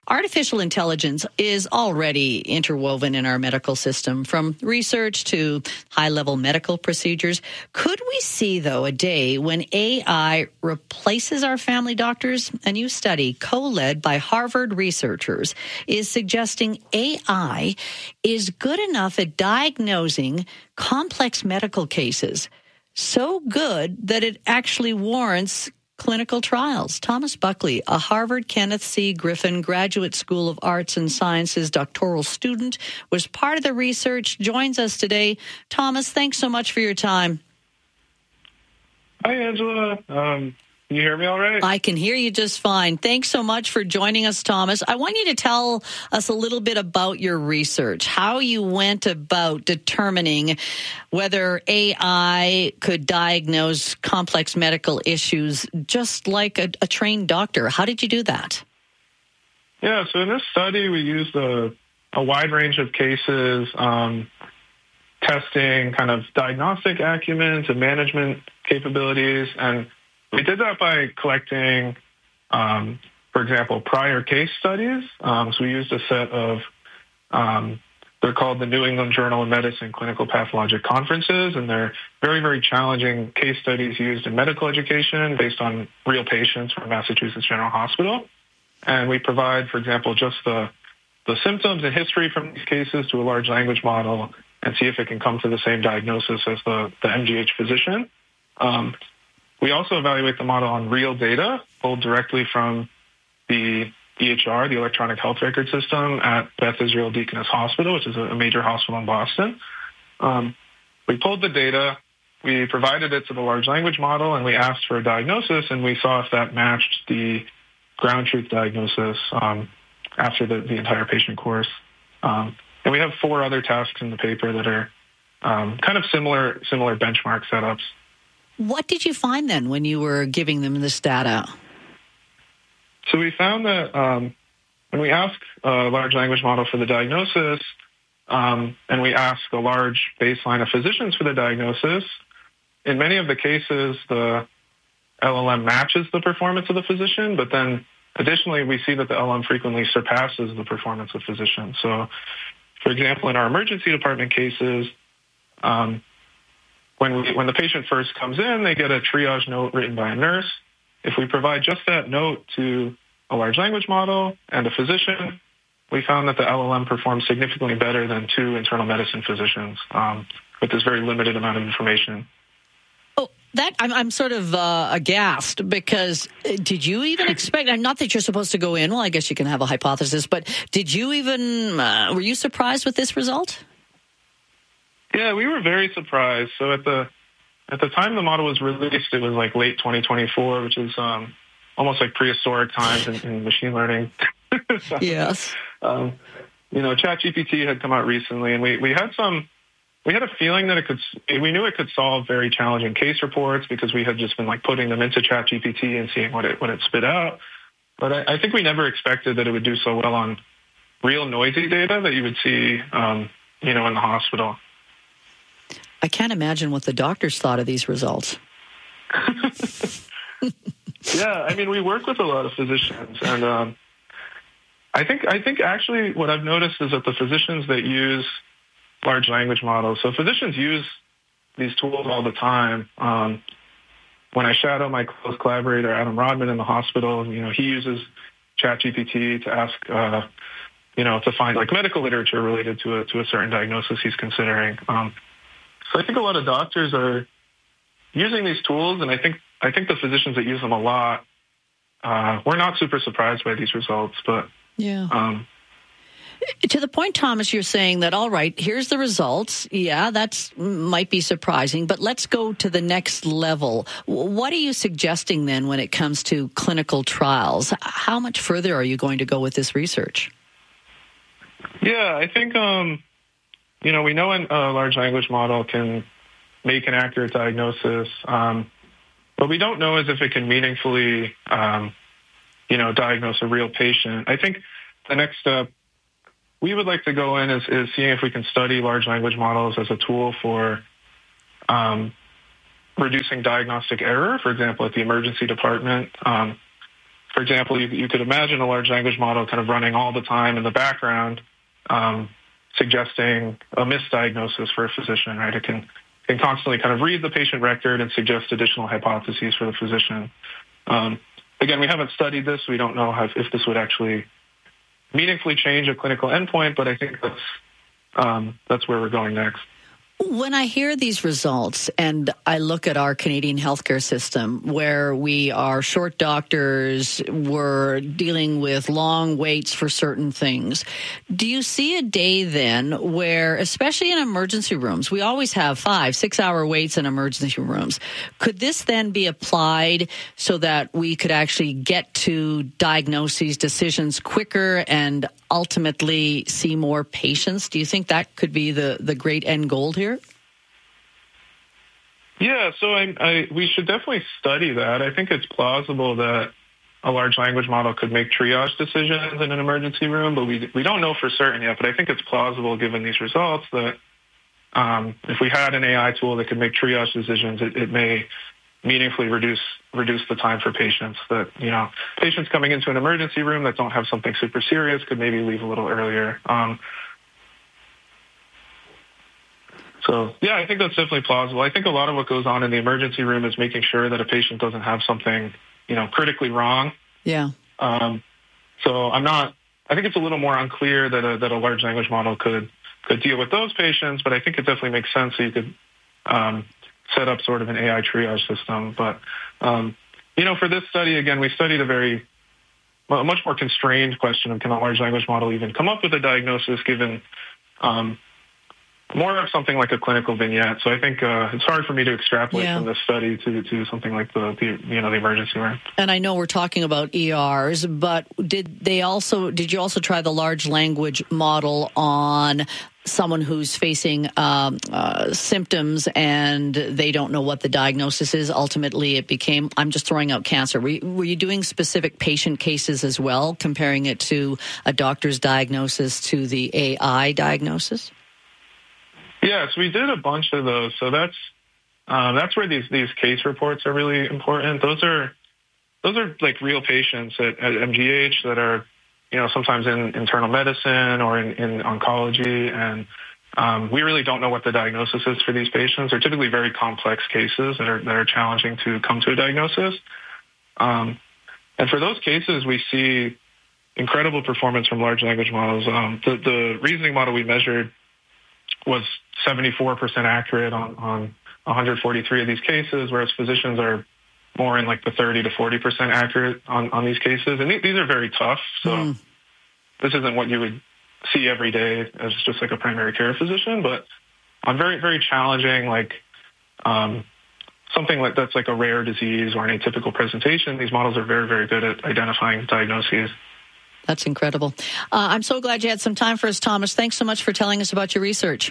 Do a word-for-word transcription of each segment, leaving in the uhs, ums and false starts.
Artificial intelligence is already interwoven in our medical system, from research to high-level medical procedures. Could we see, though, a day when A I replaces our family doctors? A new study, co-led by Harvard researchers, is suggesting A I is good enough at diagnosing complex medical cases, so good that it actually warrants clinical trials. Thomas Buckley, a Harvard Kenneth C. Griffin Graduate School of Arts and Sciences doctoral student, was part of the research, joins us today. Thomas, thanks so much for your time. Hi, Angela. Um, can you hear me all right? I can hear you just fine. Thanks so much for joining us, Thomas. I want you to tell us a little bit about your research, how you went about determining whether A I could diagnose complex medical issues just like a, a trained doctor. How did you do that? Yeah, so in this study, we used a, a wide range of cases, um, testing kind of diagnostic acumen to management capabilities, and we did that by collecting, um, for example, prior case studies. Um, so we used a set of, um, they're called the New England Journal of Medicine Clinical Pathologic Conferences, and they're very, very challenging case studies used in medical education based on real patients from Massachusetts General Hospital. And we provide, for example, just the, the symptoms and history from these cases to a large language model and see if it can come to the same diagnosis as the, the M G H physician. Um, We also evaluate the model on real data pulled directly from the E H R, the Electronic Health Record System, at Beth Israel Deaconess Hospital, which is a major hospital in Boston. Um, we pulled the data, we provided it to the large language model, and we asked for a diagnosis, and we saw if that matched the ground truth diagnosis um, after the, the entire patient course. Um, and we have four other tasks in the paper that are um, kind of similar, similar benchmark setups. What did you find then when you were giving them this data? So we found that um, when we ask a large language model for the diagnosis, um, and we ask a large baseline of physicians for the diagnosis, in many of the cases, the L L M matches the performance of the physician, but then additionally, we see that the L L M frequently surpasses the performance of physicians. So, for example, in our emergency department cases, um, When, we, when the patient first comes in, they get a triage note written by a nurse. If we provide just that note to a large language model and a physician, we found that the L L M performs significantly better than two internal medicine physicians um, with this very limited amount of information. Oh, that I'm, I'm sort of uh, aghast because did you even expect, not that you're supposed to go in, well, I guess you can have a hypothesis, but did you even, uh, were you surprised with this result? Yeah, we were very surprised. So at the at the time the model was released, it was like late twenty twenty-four, which is um, almost like prehistoric times in, in machine learning. so, yes. Um, you know, ChatGPT had come out recently, and we, we had some we had a feeling that it could we knew it could solve very challenging case reports because we had just been like putting them into ChatGPT and seeing what it what it spit out. But I, I think we never expected that it would do so well on real noisy data that you would see, um, you know, in the hospital. I can't imagine what the doctors thought of these results. Yeah, I mean, we work with a lot of physicians, and um, I think I think actually what I've noticed is that the physicians that use large language models, so physicians use these tools all the time. Um, when I shadow my close collaborator, Adam Rodman, in the hospital, you know, he uses ChatGPT to ask, uh, you know, to find like medical literature related to a to a certain diagnosis he's considering. Um, So I think a lot of doctors are using these tools, and I think I think the physicians that use them a lot, uh, we're not super surprised by these results. But yeah, um, to the point, Thomas, you're saying that all right, here's the results. Yeah, that's might be surprising, but let's go to the next level. What are you suggesting then when it comes to clinical trials? How much further are you going to go with this research? Yeah, I think. Um, You know, we know a large language model can make an accurate diagnosis. Um, what we don't know is if it can meaningfully, um, you know, diagnose a real patient. I think the next step we would like to go in is, is seeing if we can study large language models as a tool for um, reducing diagnostic error, for example, at the emergency department. Um, for example, you, you could imagine a large language model kind of running all the time in the background, um, suggesting a misdiagnosis for a physician, right? It can, can constantly kind of read the patient record and suggest additional hypotheses for the physician. Um, again, we haven't studied this. We don't know how, if this would actually meaningfully change a clinical endpoint, but I think that's, um, that's where we're going next. When I hear these results and I look at our Canadian healthcare system where we are short doctors, we're dealing with long waits for certain things, do you see a day then where, especially in emergency rooms, we always have five, six hour waits in emergency rooms. Could this then be applied so that we could actually get to diagnoses, decisions quicker and ultimately see more patients? Do you think that could be the, the great end goal here? Yeah, so I, I, we should definitely study that. I think it's plausible that a large language model could make triage decisions in an emergency room, but we we don't know for certain yet. But I think it's plausible, given these results, that um, if we had an A I tool that could make triage decisions, it, it may meaningfully reduce reduce the time for patients. That, you know, patients coming into an emergency room that don't have something super serious could maybe leave a little earlier. Um, so, yeah, I think that's definitely plausible. I think a lot of what goes on in the emergency room is making sure that a patient doesn't have something, you know, critically wrong. Yeah. Um, so I'm not. I think it's a little more unclear that a, that a large language model could could deal with those patients, but I think it definitely makes sense so you could um, set up sort of an A I triage system. But, um, you know, for this study, again, we studied a very, a much more constrained question of can a large language model even come up with a diagnosis given um, more of something like a clinical vignette. So I think uh, it's hard for me to extrapolate yeah. from this study to, to something like the, the you know the emergency room. And I know we're talking about E Rs, but did they also did you also try the large language model on someone who's facing um, uh, symptoms and they don't know what the diagnosis is? Ultimately, it became, I'm just throwing out cancer. Were you, were you doing specific patient cases as well, comparing it to a doctor's diagnosis to the A I diagnosis? Yes, we did a bunch of those. So that's uh, that's where these these case reports are really important. Those are those are like real patients at, at M G H that are, you know, sometimes in internal medicine or in, in oncology, and um, we really don't know what the diagnosis is for these patients. They're typically very complex cases that are that are challenging to come to a diagnosis. Um, and for those cases, we see incredible performance from large language models. Um, the, the reasoning model we measured was seventy-four percent accurate on, on one hundred forty-three of these cases, whereas physicians are more in like the thirty to forty percent accurate on, on these cases. And th- these are very tough. So mm. this isn't what you would see every day as just like a primary care physician, but on very, very challenging, like um, something like that's like a rare disease or an atypical presentation, these models are very, very good at identifying diagnoses. That's incredible. Uh, I'm so glad you had some time for us, Thomas. Thanks so much for telling us about your research.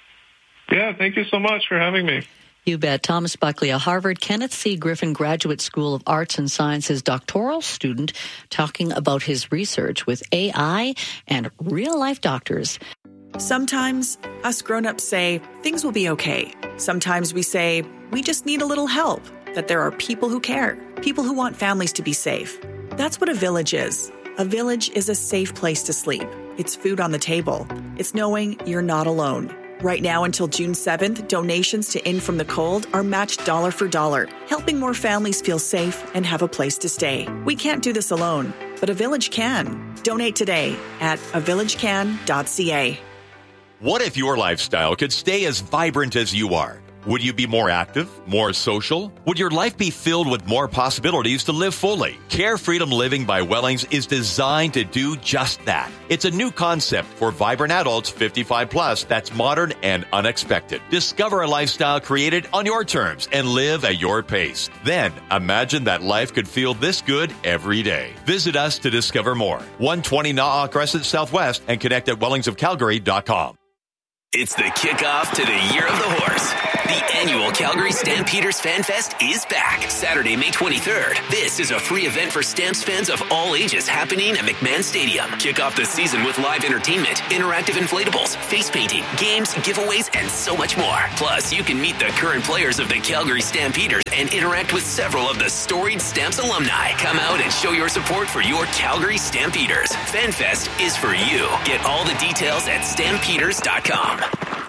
Yeah, thank you so much for having me. You bet. Thomas Buckley, a Harvard Kenneth C. Griffin Graduate School of Arts and Sciences doctoral student, talking about his research with A I and real-life doctors. Sometimes us grown-ups say things will be okay. Sometimes we say we just need a little help, that there are people who care, people who want families to be safe. That's what a village is. A village is a safe place to sleep. It's food on the table. It's knowing you're not alone. Right now until June seventh, donations to In From the Cold are matched dollar for dollar, helping more families feel safe and have a place to stay. We can't do this alone, but a village can. Donate today at a village can dot c a. What if your lifestyle could stay as vibrant as you are? Would you be more active, more social? Would your life be filled with more possibilities to live fully? Care Freedom Living by Wellings is designed to do just that. It's a new concept for vibrant adults fifty-five plus that's modern and unexpected. Discover a lifestyle created on your terms and live at your pace. Then imagine that life could feel this good every day. Visit us to discover more. one twenty Na'a Crescent Southwest and connect at wellingsofcalgary dot com. It's the kickoff to the Year of the Horse. The annual Calgary Stampeders Fan Fest is back Saturday, May twenty-third. This is a free event for Stamps fans of all ages happening at McMahon Stadium. Kick off the season with live entertainment, interactive inflatables, face painting, games, giveaways, and so much more. Plus, you can meet the current players of the Calgary Stampeders and interact with several of the storied Stamps alumni. Come out and show your support for your Calgary Stampeders. Fan Fest is for you. Get all the details at stampeders dot com.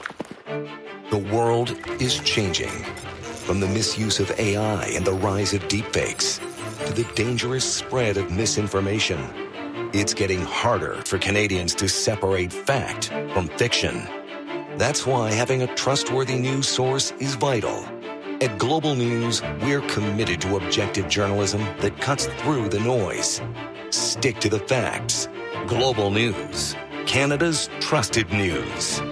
The world is changing. From the misuse of A I and the rise of deepfakes to the dangerous spread of misinformation, it's getting harder for Canadians to separate fact from fiction. That's why having a trustworthy news source is vital. At Global News, we're committed to objective journalism that cuts through the noise. Stick to the facts. Global News, Canada's trusted news.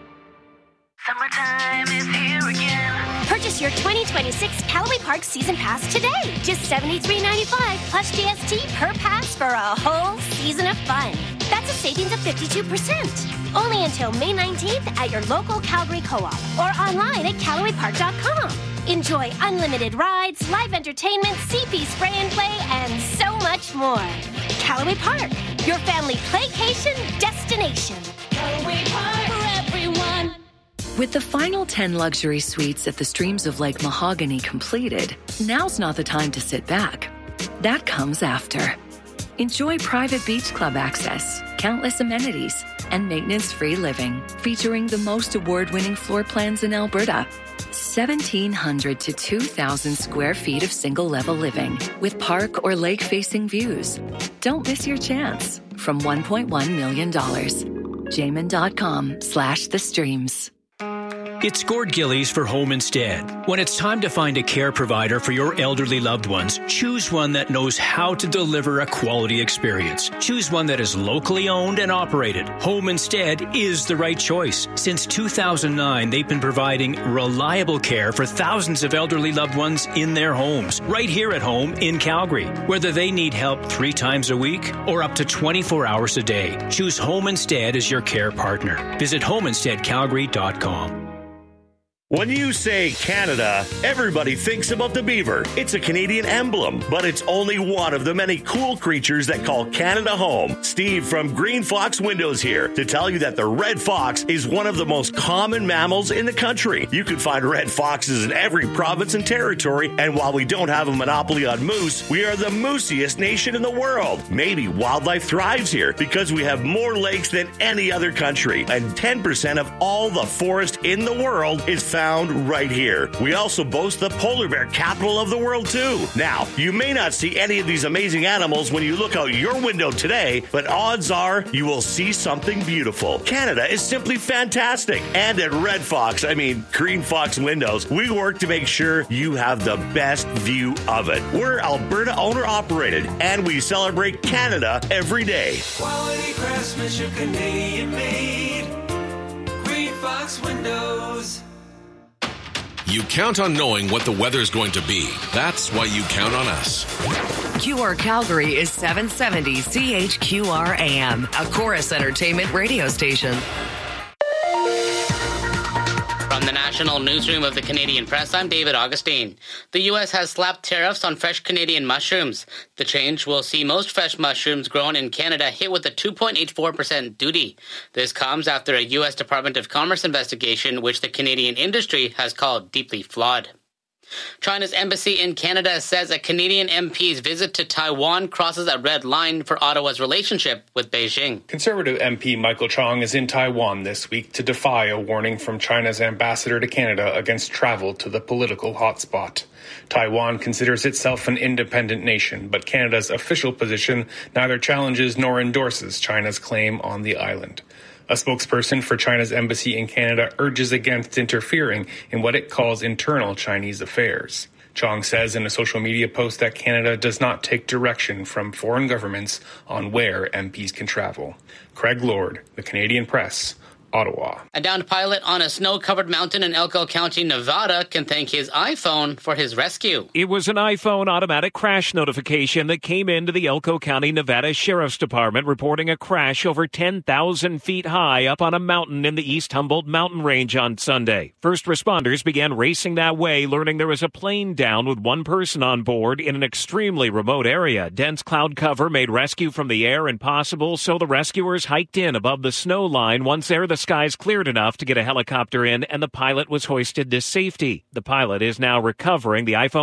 Summertime is here again. Purchase your twenty twenty-six Callaway Park Season Pass today. Just seventy-three ninety-five plus G S T per pass for a whole season of fun. That's a savings of fifty-two percent. Only until May nineteenth at your local Calgary Co-op or online at callaway park dot com. Enjoy unlimited rides, live entertainment, C P spray and play, and so much more. Callaway Park, your family playcation destination. Callaway Park for everyone. With the final ten luxury suites at the Streams of Lake Mahogany completed, now's not the time to sit back. That comes after. Enjoy private beach club access, countless amenities, and maintenance-free living, featuring the most award-winning floor plans in Alberta. seventeen hundred to two thousand square feet of single-level living with park or lake-facing views. Don't miss your chance. From one point one million dollars. Jamin.com slash the streams. It's Gord Gillies for Home Instead. When it's time to find a care provider for your elderly loved ones, choose one that knows how to deliver a quality experience. Choose one that is locally owned and operated. Home Instead is the right choice. Since two thousand nine, they've been providing reliable care for thousands of elderly loved ones in their homes, right here at home in Calgary. Whether they need help three times a week or up to twenty-four hours a day, choose Home Instead as your care partner. Visit home instead calgary dot com. When you say Canada, everybody thinks about the beaver. It's a Canadian emblem, but it's only one of the many cool creatures that call Canada home. Steve from Green Fox Windows here to tell you that the red fox is one of the most common mammals in the country. You can find red foxes in every province and territory, and while we don't have a monopoly on moose, we are the moosiest nation in the world. Maybe wildlife thrives here because we have more lakes than any other country, and ten percent of all the forest in the world is found right here. We also boast the polar bear capital of the world too. Now, you may not see any of these amazing animals when you look out your window today, but odds are you will see something beautiful. Canada is simply fantastic. And at Red Fox, I mean Green Fox Windows, we work to make sure you have the best view of it. We're Alberta owner operated, and we celebrate Canada every day. Quality craftsmanship, Canadian made. Green Fox Windows. You count on knowing what the weather's going to be. That's why you count on us. Q R Calgary is seven seventy C H Q R A M, a Chorus Entertainment radio station. From the National Newsroom of the Canadian Press, I'm David Augustine. The U S has slapped tariffs on fresh Canadian mushrooms. The change will see most fresh mushrooms grown in Canada hit with a two point eight four percent duty. This comes after a U S Department of Commerce investigation, which the Canadian industry has called deeply flawed. China's embassy in Canada says a Canadian M P's visit to Taiwan crosses a red line for Ottawa's relationship with Beijing. Conservative M P Michael Chong is in Taiwan this week to defy a warning from China's ambassador to Canada against travel to the political hotspot. Taiwan considers itself an independent nation, but Canada's official position neither challenges nor endorses China's claim on the island. A spokesperson for China's embassy in Canada urges against interfering in what it calls internal Chinese affairs. Chong says in a social media post that Canada does not take direction from foreign governments on where M Ps can travel. Craig Lord, The Canadian Press, Ottawa. A downed pilot on a snow-covered mountain in Elko County, Nevada, can thank his iPhone for his rescue. It was an iPhone automatic crash notification that came into the Elko County, Nevada Sheriff's Department reporting a crash over ten thousand feet high up on a mountain in the East Humboldt mountain range on Sunday. First responders began racing that way, learning there was a plane down with one person on board in an extremely remote area. Dense cloud cover made rescue from the air impossible, so the rescuers hiked in above the snow line. Once there, the skies cleared enough to get a helicopter in, and the pilot was hoisted to safety. The pilot is now recovering. The iPhone